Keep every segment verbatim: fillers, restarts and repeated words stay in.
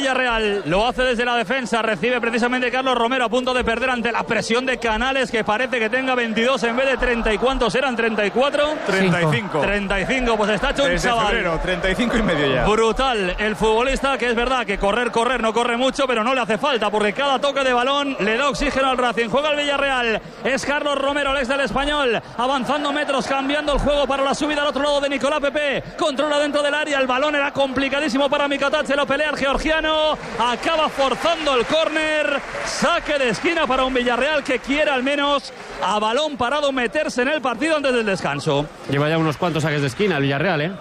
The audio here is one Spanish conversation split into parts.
Villarreal. Lo hace desde la defensa. Recibe precisamente Carlos Romero, a punto de perder ante la presión de Canales, que parece que tenga veintidós en vez de treinta. ¿Y cuántos eran? ¿treinta y cuatro? treinta y cinco. treinta y cinco, pues está hecho un Desde chaval. febrero, treinta y cinco y medio ya. Brutal el futbolista, que es verdad que correr, correr, no corre mucho, pero no le hace falta, porque cada toque de balón le da oxígeno al Racing. Juega el Villarreal. Es Carlos Romero, el ex del Español, avanzando metros, cambiando el juego para la subida al otro lado de Nicolás Pepe. Controla dentro del área. El balón era complicadísimo para Mikotatz. Se lo pelea el georgiano. Acaba forzando el córner. Saque de esquina para un Villarreal que quiere al menos a balón parado meterse en el partido antes del descanso. Lleva ya unos cuantos saques de esquina el Villarreal, ¿eh?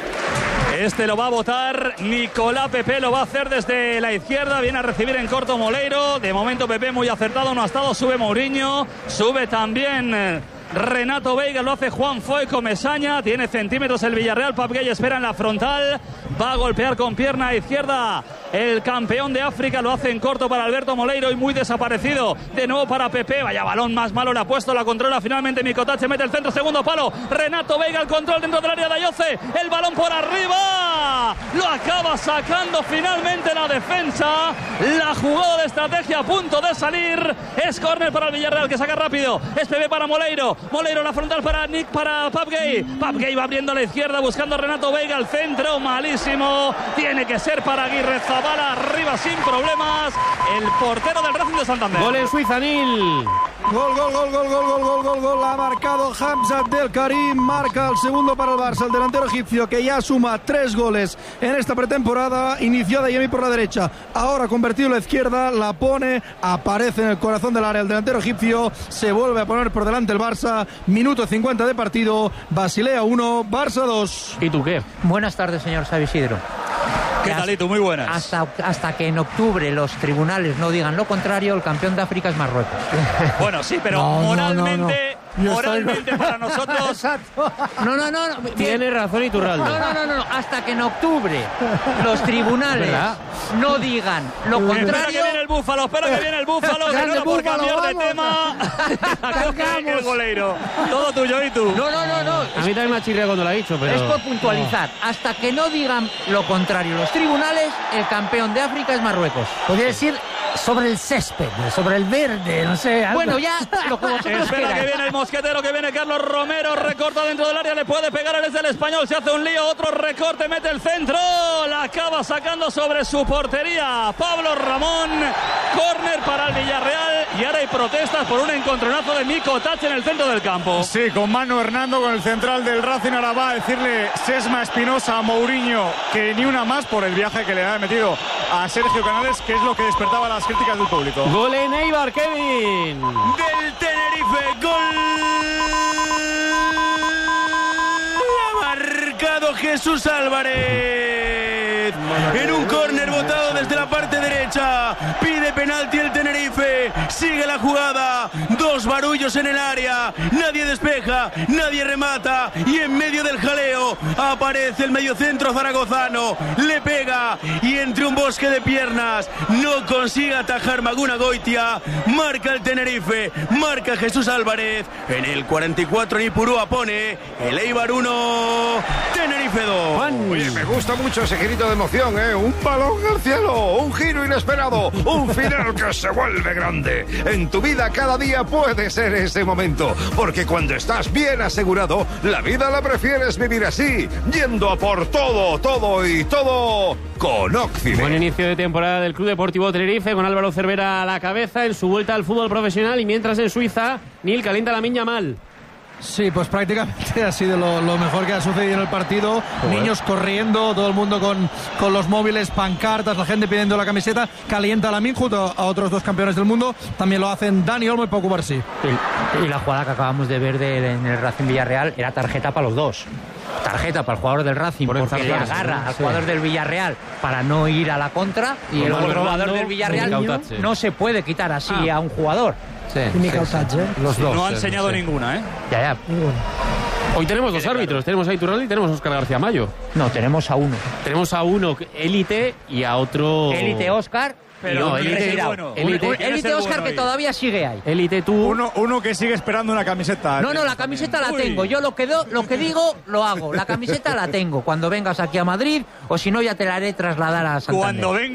Este lo va a botar Nicolás Pepe, lo va a hacer desde la izquierda, viene a recibir en corto Moleiro. De momento Pepe muy acertado, no ha estado, sube Mourinho, sube también Renato Veiga, lo hace Juan Foy con Mesaña, tiene centímetros el Villarreal. Pape Gay espera en la frontal, va a golpear con pierna izquierda el campeón de África, lo hace en corto para Alberto Moleiro y muy desaparecido de nuevo para Pepe. Vaya balón más malo le ha puesto, la controla finalmente Mikotatz, se mete el centro, segundo palo, Renato Veiga, el control dentro del área de Ayoce, el balón por arriba, lo acaba sacando finalmente la defensa. La jugada de estrategia a punto de salir, es córner para el Villarreal, que saca rápido, es Pepe para Moleiro, Moleiro la frontal para Nick, para Pape Gay, Pape Gay va abriendo a la izquierda buscando a Renato Veiga, el centro malísimo, tiene que ser para Aguirre Zabala, arriba sin problemas el portero del Racing de Santander. Gol en Suiza, Nil. Gol, gol, gol, gol, gol, gol, gol, gol, gol. Ha marcado Hamza Del Karim, marca el segundo para el Barça, el delantero egipcio, que ya suma tres goles en esta pretemporada. Inició de Yemi por la derecha, ahora convertido a la izquierda, la pone, aparece en el corazón del área el delantero egipcio, se vuelve a poner por delante el Barça. Minuto cincuenta de partido, Basilea uno, Barça dos. ¿Y tú qué? Buenas tardes, señor Xavi Isidro. ¿Qué talito? Muy buenas. Hasta, hasta que en octubre los tribunales no digan lo contrario, el campeón de África es Marruecos. Bueno, sí, pero no, moralmente, no, no, no. moralmente estoy... para nosotros... Exacto. No, no, no. no. Tiene razón Iturralde. No, no, no, no, hasta que en octubre los tribunales no digan lo contrario... Espera que viene el Búfalo, espera que viene el Búfalo, que no por cambiar de tema. El goleiro. Todo tuyo, ¿y tú? No, no, no, no. A mí también me ha chirriado cuando lo ha dicho, pero... Es por puntualizar. No. Hasta que no digan lo contrario los tribunales, el campeón de África es Marruecos. Podría decir sobre el césped, sobre el verde, no sé. Algo. Bueno, ya lo que vosotros Espera quieran. que viene el mosquetero, que viene Carlos Romero, recorta dentro del área, le puede pegar desde el Español, se hace un lío, otro recorte, mete el centro, la acaba sacando sobre su portería Pablo Ramón. Córner para el Villarreal y ahora hay protestas por un encontronazo de Mikotatz en el centro del campo. Sí, con Manu Hernando, con el central del Racing. Ahora va a decirle Sesma Espinosa a Mourinho que ni una más por el viaje que le ha metido a Sergio Canales, que es lo que despertaba las críticas del público. Gol en Eibar, Kevin. Del Tenerife, gol. Ha marcado Jesús Álvarez. En un córner botado desde la parte derecha. Pide penalti el Tenerife. Sigue la jugada. Dos barullos en el área. Nadie despeja, nadie remata. Y en medio del jaleo aparece el mediocentro zaragozano. Le pega y entre un bosque de piernas no consigue atajar Maguna Goitia. Marca el Tenerife. Marca Jesús Álvarez. En el cuarenta y cuatro Nipurúa pone el Eibar uno, Tenerife dos. Oye, me gusta mucho ese grito de emoción, ¿eh? Un balón al cielo, un giro inesperado, un final que se vuelve grande. En tu vida cada día puede ser ese momento, porque cuando estás bien asegurado, la vida la prefieres vivir así, yendo a por todo, todo y todo con Oxide. Buen inicio de temporada del Club Deportivo Tenerife, con Álvaro Cervera a la cabeza en su vuelta al fútbol profesional, y mientras en Suiza, Nil calienta la miña mal. Sí, pues prácticamente ha sido lo, lo mejor que ha sucedido en el partido. Joder. Niños corriendo, todo el mundo con, con los móviles, pancartas, la gente pidiendo la camiseta. Calienta la Min junto a otros dos campeones del mundo. También lo hacen Dani Olmo y Pau Cubarsí. Y, y la jugada que acabamos de ver de, en el Racing Villarreal era tarjeta para los dos. Tarjeta para el jugador del Racing por porque le agarra al jugador sí. del Villarreal para no ir a la contra, y el otro jugador del Villarreal no se puede quitar así ah. a un jugador. Sí, sí, sí, sí. Los dos. No ha enseñado sí. ninguna, ¿eh? Ya, ya. Ninguna. Hoy tenemos dos árbitros, tenemos a Iturralde y tenemos a Óscar García Mayo. No, tenemos a uno. Tenemos a uno élite y a otro... Élite Óscar. Pero no, élite bueno. Élite Óscar, que todavía sigue ahí. Élite tú. Uno, uno que sigue esperando una camiseta. No, no, la camiseta la tengo. Yo lo que, do, lo que digo, lo hago. La camiseta la tengo. Cuando vengas aquí a Madrid, o si no, ya te la haré trasladar a Santander. Cuando venga